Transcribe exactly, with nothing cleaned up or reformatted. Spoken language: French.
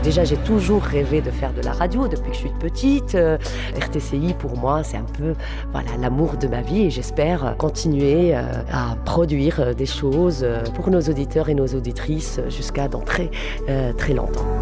Déjà, j'ai toujours rêvé de faire de la radio depuis que je suis petite. Euh, R T C I, pour moi, c'est un peu voilà, l'amour de ma vie et j'espère continuer euh, à produire des choses pour nos auditeurs et nos auditrices jusqu'à dans très, euh, très longtemps.